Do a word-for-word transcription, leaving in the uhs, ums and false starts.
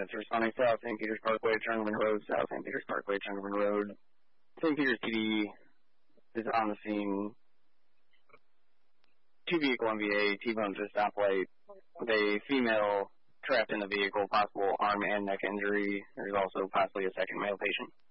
units responding south Saint Peters Parkway, Chungerman Road, south Saint Peters Parkway, Chungerman Road. Saint Peters P D is on the scene. Two vehicle M V A, T-bone to stoplight. With a female trapped in the vehicle, possible arm and neck injury. There's also possibly a second male patient.